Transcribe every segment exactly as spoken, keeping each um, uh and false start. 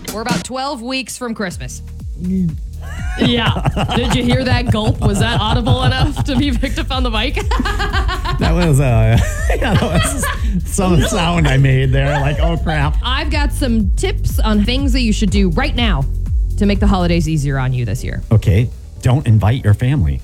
We're about twelve weeks from Christmas. Yeah. Did you hear that gulp? Was that audible enough to be picked up on the mic? That was, uh, yeah, that was some sound I made there. Like, oh, crap. I've got some tips on things that you should do right now to make the holidays easier on you this year. Okay. Don't invite your family.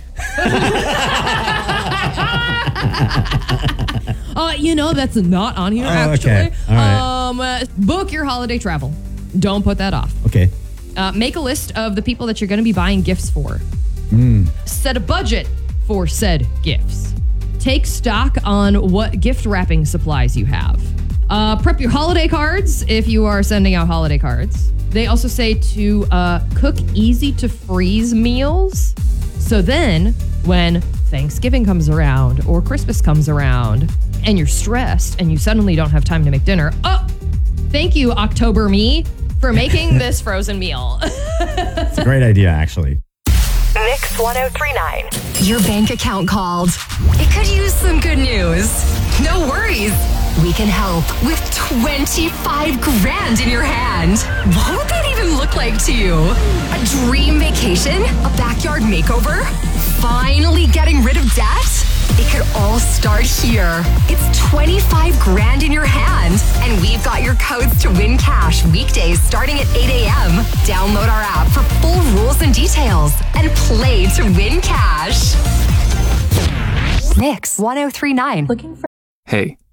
Uh, you know, that's not on here, Oh, actually. okay. All right. Um, uh, book your holiday travel. Don't put that off. Okay. Uh, make a list of the people that you're going to be buying gifts for. Mm. Set a budget for said gifts. Take stock on what gift wrapping supplies you have. Uh, prep your holiday cards if you are sending out holiday cards. They also say to uh, cook easy to freeze meals. So then when Thanksgiving comes around or Christmas comes around and you're stressed and you suddenly don't have time to make dinner, oh, thank you, October me, for making this frozen meal. It's a great idea, actually. Mix ten thirty-nine. Your bank account called. It could use some good news. No worries. We can help with twenty-five grand in your hand. What would that even look like to you? A dream vacation? A backyard makeover? Finally getting rid of debt? It could all start here. It's twenty-five grand in your hand. And we've got your codes to win cash weekdays starting at eight a.m. Download our app for full rules and details and play to win cash. Mix ten thirty-nine. Looking for Hey,